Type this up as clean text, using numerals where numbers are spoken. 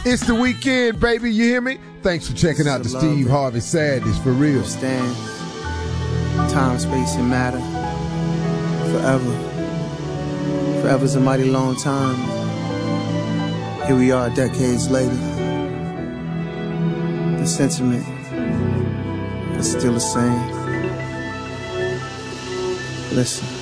It's the weekend, baby. You hear me? Thanks for checking out the Steve Harvey Sadness for real. Understand time, space, and matter. Forever. Forever's a mighty long time. Here we are decades later. The sentiment is still the same. Listen.